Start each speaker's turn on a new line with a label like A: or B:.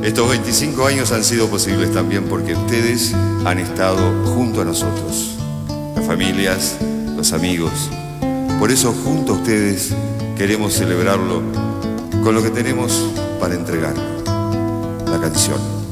A: Estos 25 años han sido posibles también porque ustedes han estado junto a nosotros, las familias, los amigos. Por eso junto a ustedes queremos celebrarlo con lo que tenemos para entregar, la canción.